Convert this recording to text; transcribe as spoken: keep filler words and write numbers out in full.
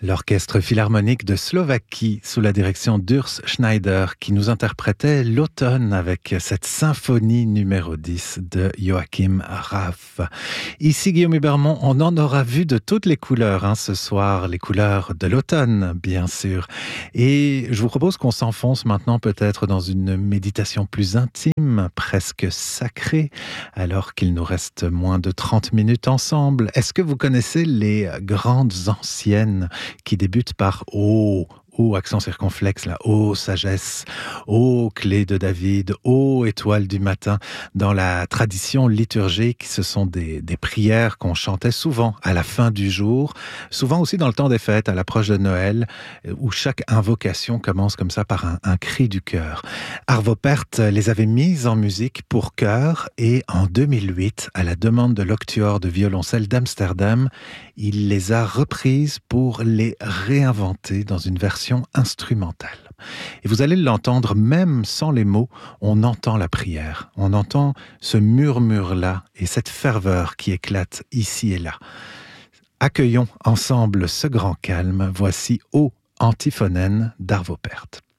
L'Orchestre philharmonique de Slovaquie, sous la direction d'Urs Schneider, qui nous interprétait l'automne avec cette symphonie numéro dix de Joachim Raff. Ici, Guillaume Hubermont, on en aura vu de toutes les couleurs hein, ce soir, les couleurs de l'automne, bien sûr. Et je vous propose qu'on s'enfonce maintenant peut-être dans une méditation plus intime, presque sacrée, alors qu'il nous reste moins de trente minutes ensemble. Est-ce que vous connaissez les grandes anciennes qui débute par « Oh ». Ô accent circonflexe, là, ô sagesse, ô clé de David, ô étoile du matin. Dans la tradition liturgique, ce sont des, des prières qu'on chantait souvent à la fin du jour, souvent aussi dans le temps des fêtes, à l'approche de Noël, où chaque invocation commence comme ça par un, un cri du cœur. Arvo Pärt les avait mises en musique pour chœur et en deux mille huit, à la demande de l'Octuor de violoncelle d'Amsterdam, il les a reprises pour les réinventer dans une version instrumentale. Et vous allez l'entendre, même sans les mots, on entend la prière, on entend ce murmure-là et cette ferveur qui éclate ici et là. Accueillons ensemble ce grand calme. Voici « Ô Antiphonène » d'Arvo Pärt.